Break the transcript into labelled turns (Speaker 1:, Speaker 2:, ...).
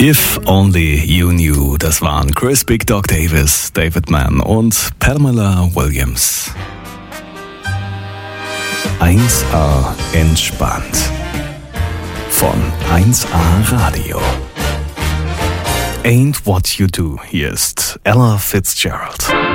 Speaker 1: If Only You Knew, das waren Chris Big Dog Davis, David Mann und Pamela Williams. 1A entspannt. Von 1A Radio. Ain't What You Do. Hier ist Ella Fitzgerald.